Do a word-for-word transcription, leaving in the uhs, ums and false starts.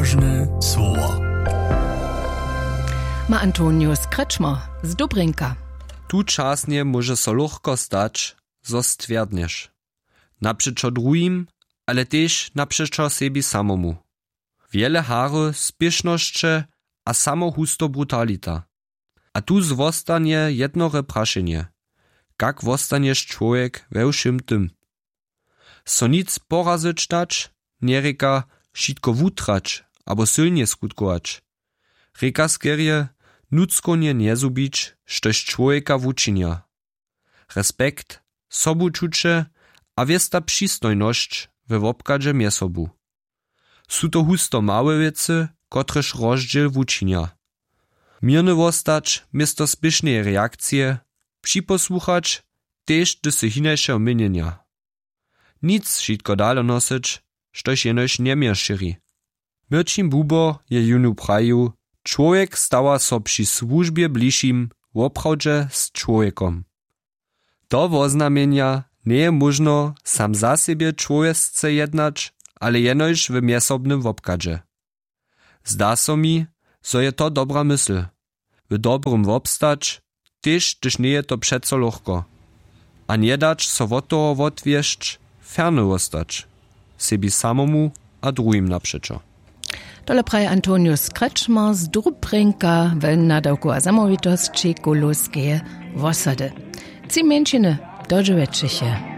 Odważne słowa. Ma Antonius Kretschmer z Dobrynka. Tu czasnie może so luchko stać, zo stwierdniesz. Naprzeczo drugim, ale też naprzeczo sebi samomu. Wiele hary, spiesznošće a samo husto brutalita. A tu zwostanie jednore praszenie. Jak wostaniesz człowiek we všim tym? So nic porazyć dać, nie reka šitko wutrać, abo silnie skutkować. Reka skerje, nuckonie nie zubić, štož człowieka wučinia. Respekt, sobuczucie, a wiesta przystojność we wobkadze miesobu. Su to husto małe wiece, kotreż rozdziel wučinia. Mirny wostać, miesto spiesznej reakcje, připosłuchać, tež do se hinejšeho mienienia. Nic šitko dalo nosić, štož jenož nie širi. Mirčin Bubo je junu praju, człowiek stała so przy służbie bliższym woprawdźe z człowiekom. To woznamienia nie je można sam za siebie człowiecce jednać, ale jenož w miesobnym wopkadźe. Zda so mi, so je to dobra mysl. W dobrym wopstać, tež gdyż nie je to przeco luchko. A nie dać so od toho wotwieszcz, ferne ostać. Sebi samomu a drugim naprzeczo. Tole praje Antonius Kretschmer z Dobrynka w nadawku a zamovitosti Koluskie wosady. Ci mężczyny dożyweczycie.